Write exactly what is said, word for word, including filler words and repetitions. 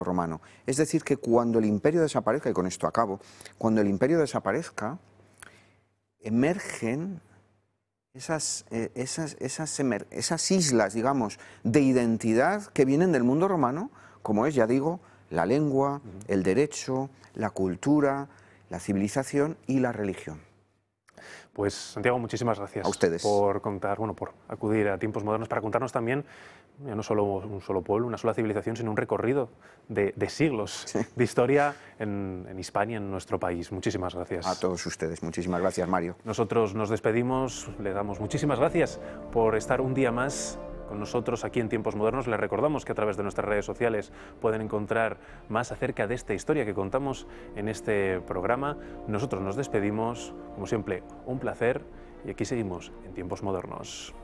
romano. Es decir, que cuando el imperio desaparezca, y con esto acabo, cuando el imperio desaparezca, emergen esas, eh, esas, esas, emer esas islas, digamos, de identidad que vienen del mundo romano, como es, ya digo, la lengua, el derecho, la cultura, la civilización y la religión. Pues Santiago, muchísimas gracias A ustedes. por contar, bueno, por acudir a Tiempos Modernos para contarnos también ya no solo un solo pueblo, una sola civilización, sino un recorrido de, de siglos Sí. de historia en, en Hispania, en nuestro país. Muchísimas gracias. A todos ustedes. Muchísimas gracias, Mario. Nosotros nos despedimos, le damos muchísimas gracias por estar un día más con nosotros aquí en Tiempos Modernos. Les recordamos que a través de nuestras redes sociales pueden encontrar más acerca de esta historia que contamos en este programa. Nosotros nos despedimos, como siempre, un placer, y aquí seguimos en Tiempos Modernos.